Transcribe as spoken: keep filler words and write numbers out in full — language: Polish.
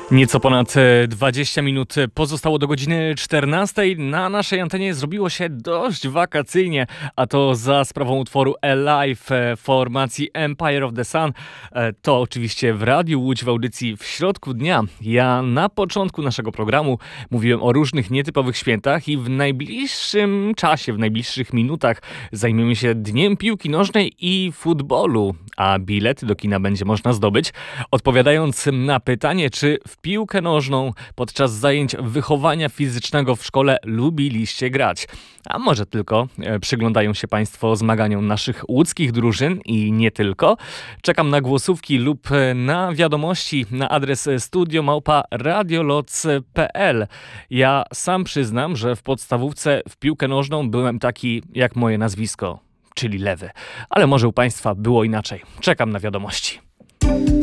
Nieco ponad dwadzieścia minut pozostało do godziny czternastej. Na naszej antenie zrobiło się dość wakacyjnie, a to za sprawą utworu Alive formacji Empire of the Sun. To oczywiście w Radiu Łódź w audycji w środku dnia. Ja na początku naszego programu mówiłem o różnych nietypowych świętach i w najbliższym czasie, w najbliższych minutach zajmiemy się Dniem Piłki Nożnej i Futbolu, a bilety do kina będzie można zdobyć odpowiadając na pytanie, czy w piłkę nożną podczas zajęć wychowania fizycznego w szkole lubiliście grać. A może tylko przyglądają się Państwo zmaganiom naszych łódzkich drużyn i nie tylko. Czekam na głosówki lub na wiadomości na adres studio małpa radioloc kropka p l. Ja sam przyznam, że w podstawówce w piłkę nożną byłem taki jak moje nazwisko, czyli Lewy. Ale może u Państwa było inaczej. Czekam na wiadomości.